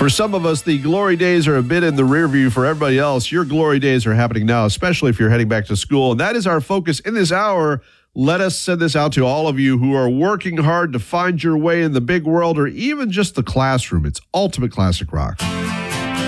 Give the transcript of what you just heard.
For some of us, the glory days are a bit in the rear view. For everybody else, your glory days are happening now, especially if you're heading back to school. And that is our focus in this hour. Let us send this out to all of you who are working hard to find your way in the big world or even just the classroom. It's Ultimate Classic Rock.